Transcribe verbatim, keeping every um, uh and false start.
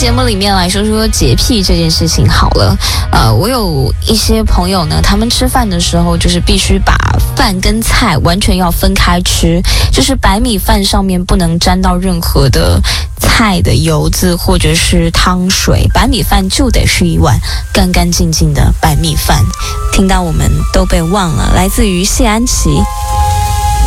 节目里面来说说洁癖这件事情好了。呃，我有一些朋友呢，他们吃饭的时候就是必须把饭跟菜完全要分开吃，就是白米饭上面不能沾到任何的菜的油渍或者是汤水，白米饭就得是一碗干干净净的白米饭。听到我们都被忘了，来自于谢安琪。